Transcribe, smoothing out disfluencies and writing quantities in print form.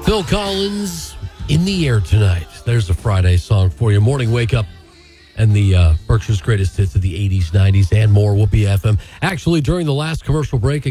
Phil Collins, In the Air Tonight. There's a Friday song for you. Morning Wake Up and the Berkshire's greatest hits of the 80s, 90s, and more. Whoopee FM. Actually, during the last commercial break,